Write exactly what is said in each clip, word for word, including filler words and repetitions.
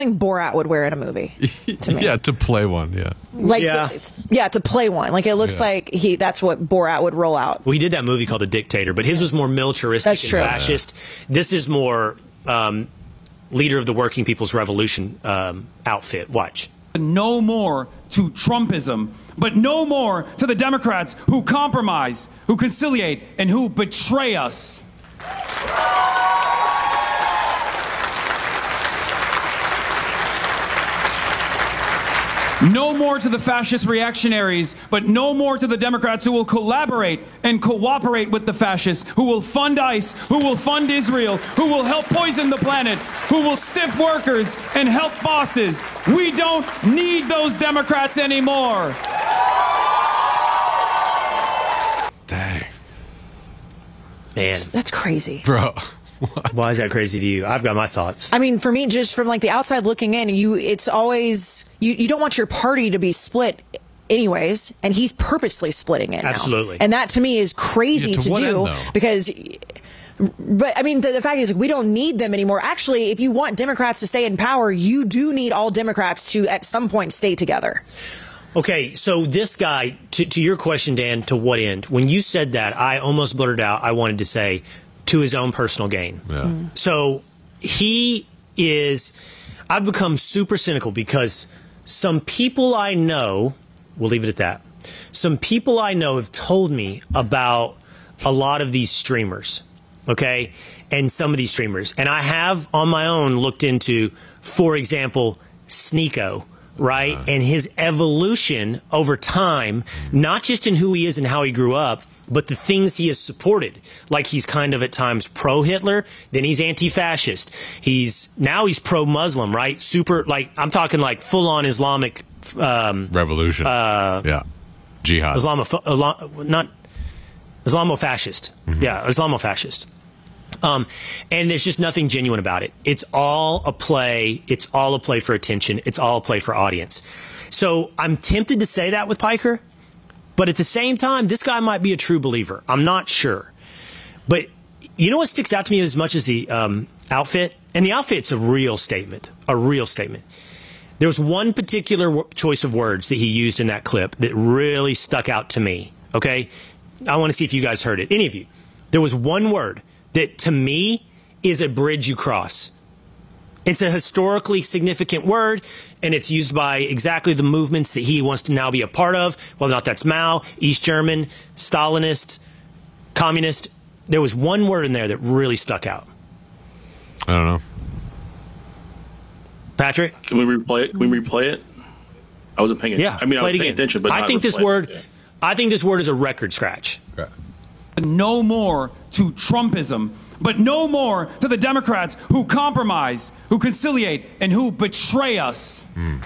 Borat would wear in a movie. To me. Yeah, to play one. Yeah, like yeah. To, yeah, to play one. Like it looks Yeah. like he. That's what Borat would roll out. Well, he did that movie called The Dictator, but his was more militaristic That's and true. fascist. This is more um, leader of the working people's revolution um, outfit. Watch. No more to Trumpism, but no more to the Democrats who compromise, who conciliate, and who betray us. No more to the fascist reactionaries, but no more to the Democrats who will collaborate and cooperate with the fascists, who will fund ICE, who will fund Israel, who will help poison the planet, who will stiff workers and help bosses. We don't need those Democrats anymore. dang, Man, That's crazy. bro. why is that crazy to you? I've got my thoughts. I mean, for me, just from like the outside looking in, you it's always you, you don't want your party to be split anyways, and he's purposely splitting it now. Absolutely. And that to me is crazy Yeah, to to what do end, though? because but I mean the, the fact is like, we don't need them anymore. Actually, if you want Democrats to stay in power, you do need all Democrats to at some point stay together. Okay, so this guy, to, to your question, Dan, to what end? When you said that, I almost blurted out, I wanted to say, to his own personal gain. Yeah. Mm-hmm. So he is, I've become super cynical because some people I know, we'll leave it at that. Some people I know have told me about a lot of these streamers, okay? And some of these streamers. And I have on my own looked into, for example, Sneeko, right? Uh, and his evolution over time, not just in who he is and how he grew up, but the things he has supported. Like he's kind of at times pro-Hitler, then he's anti-fascist. He's now he's pro-Muslim, right? Super, like I'm talking like full-on Islamic um, revolution. Uh, yeah, jihad. Islamo, Islam, not Islamo-fascist. Mm-hmm. Yeah, Islamo-fascist. Um, and there's just nothing genuine about it. It's all a play. It's all a play for attention. It's all a play for audience. So I'm tempted to say that with Piker. But at the same time, this guy might be a true believer. I'm not sure. But you know what sticks out to me as much as the um, outfit? And the outfit's a real statement, a real statement. There was one particular w- choice of words that he used in that clip that really stuck out to me, okay? I want to see if you guys heard it. Any of you. There was one word that, to me, is a bridge you cross. It's a historically significant word, and it's used by exactly the movements that he wants to now be a part of. Whether or not that's Mao, East German, Stalinist, Communist. There was one word in there that really stuck out. I don't know. Patrick? Can we replay it? Can we replay it? I wasn't paying attention. Yeah, I mean, I was play it paying again. attention, but I not think this replay it. word, Yeah. I think this word is a record scratch. Okay. No more to Trumpism, but no more to the Democrats who compromise, who conciliate, and who betray us. Mm.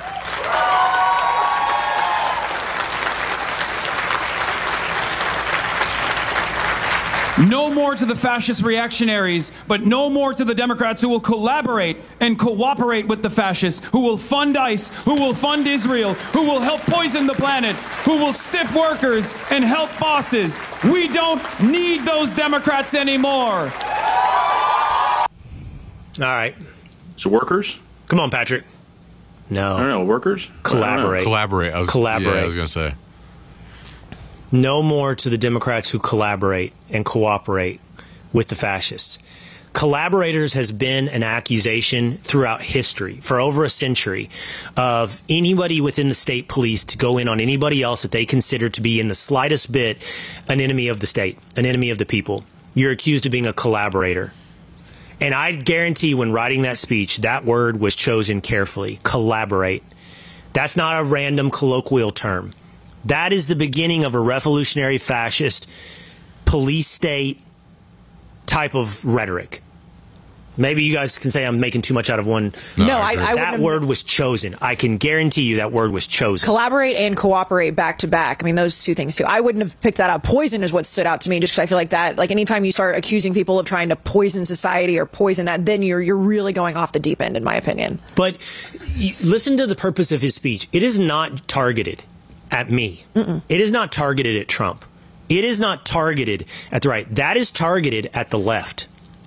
No more to the fascist reactionaries, but no more to the Democrats who will collaborate and cooperate with the fascists, who will fund ICE, who will fund Israel, who will help poison the planet, who will stiff workers and help bosses. We don't need those Democrats anymore. All right. So workers? Come on, Patrick. No. I don't know. Workers? Collaborate. Collaborate. I was, Collaborate. Yeah, I was going to say. No more to the Democrats who collaborate and cooperate with the fascists. Collaborators has been an accusation throughout history for over a century of anybody within the state police to go in on anybody else that they consider to be in the slightest bit an enemy of the state, an enemy of the people. You're accused of being a collaborator. And I guarantee when writing that speech, that word was chosen carefully. Collaborate. That's not a random colloquial term. That is the beginning of a revolutionary fascist police state type of rhetoric. Maybe you guys can say I'm making too much out of one. No, no I, I, I That wouldn't word was chosen. I can guarantee you that word was chosen. Collaborate and cooperate back to back. I mean, those two things too. I wouldn't have picked that up. Poison is what stood out to me, just because I feel like that. Like anytime you start accusing people of trying to poison society or poison that, then you're you're really going off the deep end, in my opinion. But listen to the purpose of his speech. It is not targeted at me. Mm-mm. It is not targeted at Trump. It is not targeted at the right. That is targeted at the left.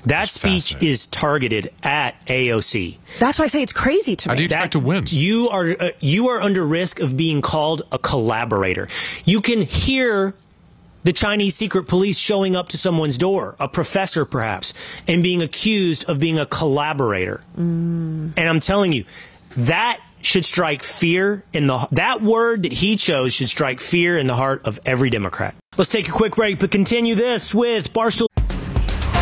That It's speech fascinating. is targeted at A O C. That's why I say it's crazy to How me. do you expect to win? You are uh, you are under risk of being called a collaborator. You can hear the Chinese secret police showing up to someone's door, a professor perhaps, and being accused of being a collaborator. Mm. And I'm telling you, that should strike fear in the that word that he chose should strike fear in the heart of every Democrat. Let's take a quick break, but continue this with Barstool